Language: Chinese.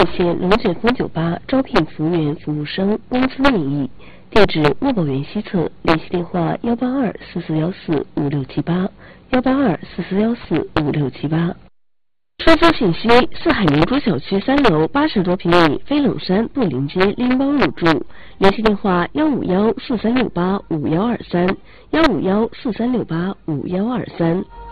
县龙卷风酒吧招聘服务员、服务生，工资免疫。地址：墨宝园西侧，联系电话18244145678，18244145678。出租信息：四海明珠小区3楼80多平米，飞冷山布林街拎包入住。联系电话15143685123，15143685123。